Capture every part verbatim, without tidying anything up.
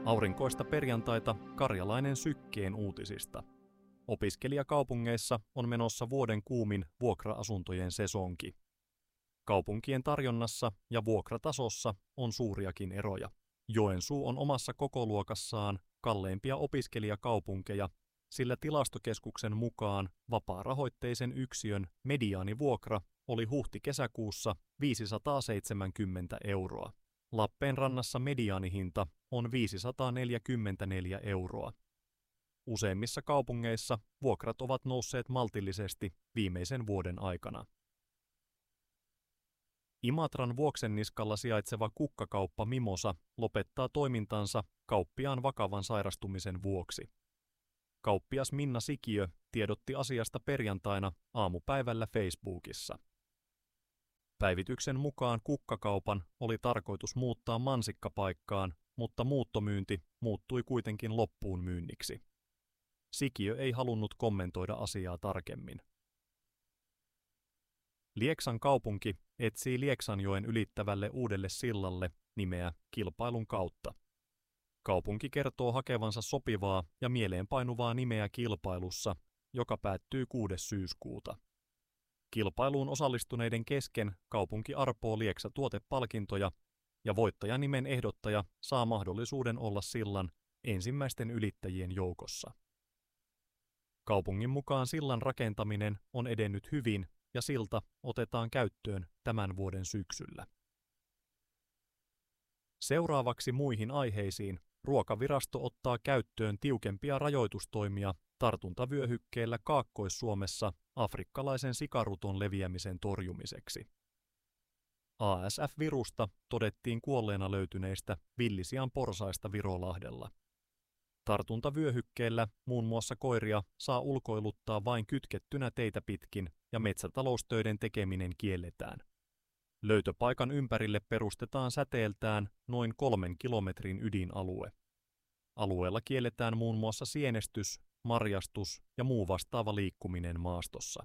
Aurinkoista perjantaita Karjalainen Sykkeen uutisista. Opiskelijakaupungeissa on menossa vuoden kuumin vuokra-asuntojen sesonki. Kaupunkien tarjonnassa ja vuokratasossa on suuriakin eroja. Joensuu on omassa kokoluokassaan kalleimpia opiskelijakaupunkeja, sillä Tilastokeskuksen mukaan vapaarahoitteisen yksiön mediaanivuokra oli huhti-kesäkuussa viisisataaseitsemänkymmentä euroa. Lappeenrannassa mediaanihinta on viisisataaneljäkymmentäneljä euroa. Useimmissa kaupungeissa vuokrat ovat nousseet maltillisesti viimeisen vuoden aikana. Imatran Vuoksenniskalla sijaitseva kukkakauppa Mimosa lopettaa toimintansa kauppiaan vakavan sairastumisen vuoksi. Kauppias Minna Sikiö tiedotti asiasta perjantaina aamupäivällä Facebookissa. Päivityksen mukaan kukkakaupan oli tarkoitus muuttaa mansikkapaikkaan, mutta muuttomyynti muuttui kuitenkin loppuun myynniksi. Sikiö ei halunnut kommentoida asiaa tarkemmin. Lieksan kaupunki etsii Lieksanjoen ylittävälle uudelle sillalle nimeä kilpailun kautta. Kaupunki kertoo hakevansa sopivaa ja mieleenpainuvaa nimeä kilpailussa, joka päättyy kuudes syyskuuta. Kilpailuun osallistuneiden kesken kaupunki arpoo Lieksa-tuotepalkintoja ja voittajanimen ehdottaja saa mahdollisuuden olla sillan ensimmäisten ylittäjien joukossa. Kaupungin mukaan sillan rakentaminen on edennyt hyvin ja silta otetaan käyttöön tämän vuoden syksyllä. Seuraavaksi muihin aiheisiin. Ruokavirasto ottaa käyttöön tiukempia rajoitustoimia tartuntavyöhykkeellä Kaakkois-Suomessa afrikkalaisen sikaruton leviämisen torjumiseksi. A S F-virusta todettiin kuolleena löytyneistä villisian porsaista Virolahdella. Tartuntavyöhykkeellä muun muassa koiria saa ulkoiluttaa vain kytkettynä teitä pitkin ja metsätaloustöiden tekeminen kielletään. Löytöpaikan ympärille perustetaan säteeltään noin kolmen kilometrin ydinalue. Alueella kielletään muun muassa sienestys, marjastus ja muu vastaava liikkuminen maastossa.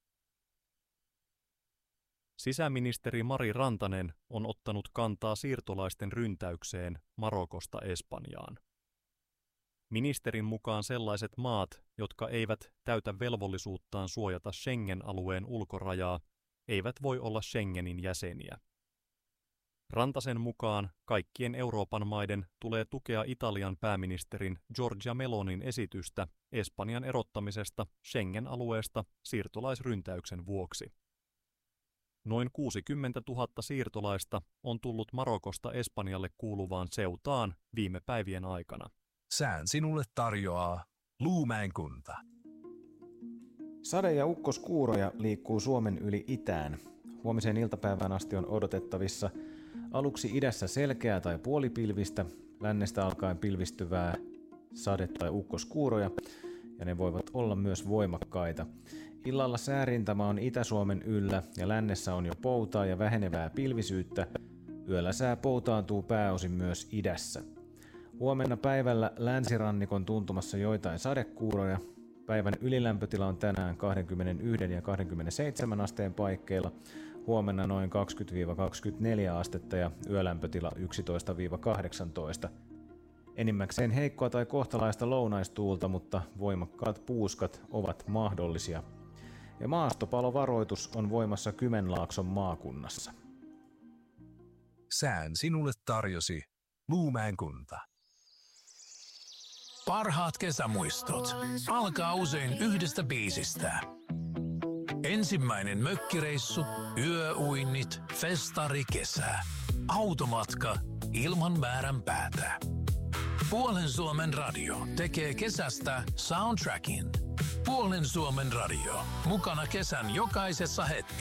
Sisäministeri Mari Rantanen on ottanut kantaa siirtolaisten ryntäykseen Marokosta Espanjaan. Ministerin mukaan sellaiset maat, jotka eivät täytä velvollisuuttaan suojata Schengen-alueen ulkorajaa, eivät voi olla Schengenin jäseniä. Rantasen mukaan kaikkien Euroopan maiden tulee tukea Italian pääministerin Giorgia Melonin esitystä Espanjan erottamisesta Schengen-alueesta siirtolaisryntäyksen vuoksi. Noin kuusikymmentätuhatta siirtolaista on tullut Marokosta Espanjalle kuuluvaan Ceutaan viime päivien aikana. Sään sinulle tarjoaa Luumäen kunta. Sade- ja ukkoskuuroja liikkuu Suomen yli itään. Huomiseen iltapäivään asti on odotettavissa aluksi idässä selkeää tai puolipilvistä, lännestä alkaen pilvistyvää sade- tai ukkoskuuroja, ja ne voivat olla myös voimakkaita. Illalla säärintama on Itä-Suomen yllä ja lännessä on jo poutaa ja vähenevää pilvisyyttä. Yöllä sää poutaantuu pääosin myös idässä. Huomenna päivällä länsirannikon tuntumassa joitain sadekuuroja. Päivän ylilämpötila on tänään kaksikymmentäyksi ja kaksikymmentäseitsemän asteen paikkeilla, huomenna noin kaksikymmentä kaksikymmentäneljä astetta ja yölämpötila yksitoista kahdeksantoista. Enimmäkseen heikkoa tai kohtalaista lounaistuulta, mutta voimakkaat puuskat ovat mahdollisia. Ja maastopalovaroitus on voimassa Kymenlaakson maakunnassa. Sään sinulle tarjosi Luumäen kunta. Parhaat kesämuistot alkaa usein yhdestä biisistä. Ensimmäinen mökkireissu, yöuinnit, festari, kesä. Automatka ilman määränpäätä. Puolen Suomen radio tekee kesästä soundtrackin. Puolen Suomen radio. Mukana kesän jokaisessa hetkessä.